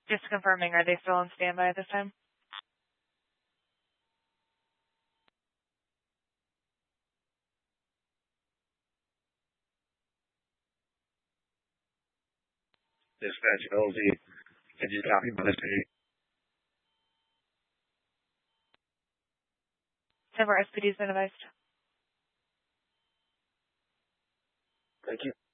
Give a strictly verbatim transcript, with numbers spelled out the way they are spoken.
Just confirming, are they still on standby at this time? Dispatch L Z, can you copy my message? Several S P Ds been advised. Thank you.